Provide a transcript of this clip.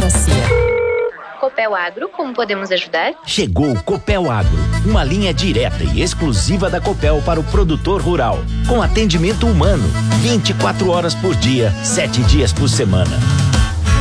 Diplomacia. Copel Agro, como podemos ajudar? Chegou o Copel Agro, uma linha direta e exclusiva da Copel para o produtor rural, com atendimento humano, 24 horas por dia, 7 dias por semana.